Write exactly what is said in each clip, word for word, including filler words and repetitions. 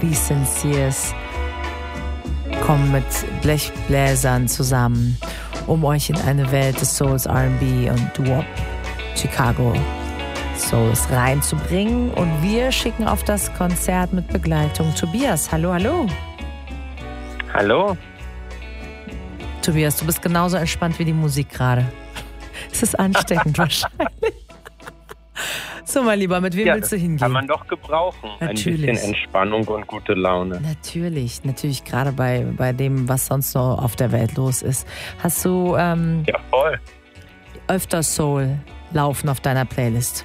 The Sinceres kommen mit Blechbläsern zusammen, um euch in eine Welt des Souls, R and B und Doo-Wop Chicago Souls reinzubringen. Und wir schicken auf das Konzert mit Begleitung Tobias. Hallo, hallo. Hallo. Tobias, du bist genauso entspannt wie die Musik gerade. Es ist ansteckend wahrscheinlich. So, mein Lieber, mit wem ja, willst du hingehen? Kann man doch gebrauchen. Natürlich. Ein bisschen Entspannung und gute Laune. Natürlich, natürlich, gerade bei, bei dem, was sonst noch auf der Welt los ist. Hast du ähm, ja, voll. öfter Soul laufen auf deiner Playlist?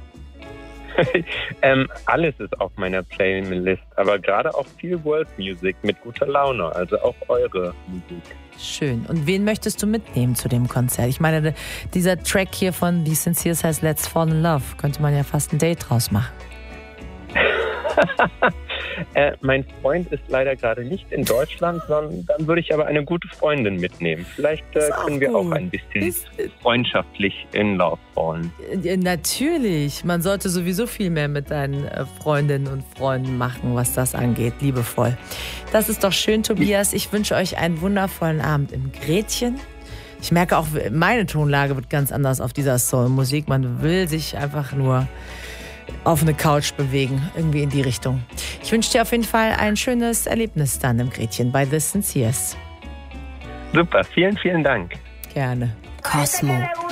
ähm, alles ist auf meiner Playlist, aber gerade auch viel World Music mit guter Laune, also auch eure Musik. Schön. Und wen möchtest du mitnehmen zu dem Konzert? Ich meine, dieser Track hier von The Sinceres heißt Let's Fall in Love. Könnte man ja fast ein Date draus machen. äh, mein Freund ist leider gerade nicht in Deutschland, sondern dann würde ich aber eine gute Freundin mitnehmen. Vielleicht äh, können wir gut. auch ein bisschen ist, freundschaftlich in Love fallen. Ja, natürlich. Man sollte sowieso viel mehr mit deinen äh, Freundinnen und Freunden machen, was das angeht. Liebevoll. Das ist doch schön, Tobias. Ich wünsche euch einen wundervollen Abend im Gretchen. Ich merke auch, meine Tonlage wird ganz anders auf dieser Soul-Musik. Man will sich einfach nur auf eine Couch bewegen, irgendwie in die Richtung. Ich wünsche dir auf jeden Fall ein schönes Erlebnis dann im Gretchen bei The Sinceres. Super, vielen, vielen Dank. Gerne. Cosmo.